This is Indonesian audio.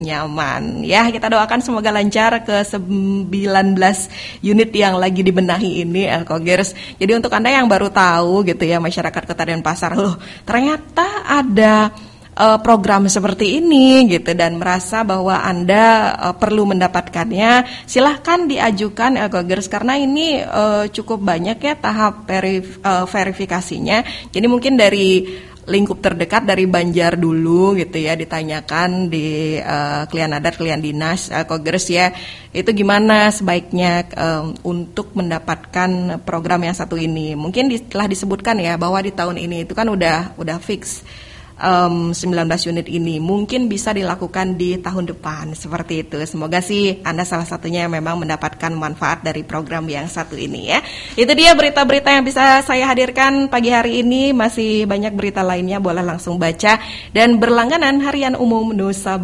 nyaman. Ya, kita doakan semoga lancar ke 19 unit yang lagi dibenahi ini, Elkogers. Jadi untuk Anda yang baru tahu gitu ya, masyarakat Kota Denpasar, loh ternyata ada program seperti ini gitu dan merasa bahwa Anda perlu mendapatkannya, silahkan diajukan Elkogers karena ini cukup banyak ya tahap verifikasinya. Jadi mungkin dari lingkup terdekat dari Banjar dulu gitu ya, ditanyakan di klien adat, klien dinas, Elkogers ya, itu gimana sebaiknya untuk mendapatkan program yang satu ini. Mungkin telah disebutkan ya bahwa di tahun ini itu kan udah fix 19 unit ini, mungkin bisa dilakukan di tahun depan seperti itu. Semoga sih Anda salah satunya yang memang mendapatkan manfaat dari program yang satu ini ya. Itu dia berita-berita yang bisa saya hadirkan pagi hari ini. Masih banyak berita lainnya, boleh langsung baca dan berlangganan Harian Umum Nusa